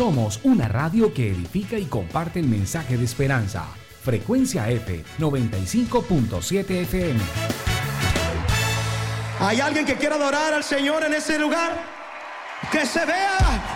Somos una radio que edifica y comparte el mensaje de esperanza. Frecuencia F 95.7 FM. ¿Hay alguien que quiera adorar al Señor en ese lugar? Que se vea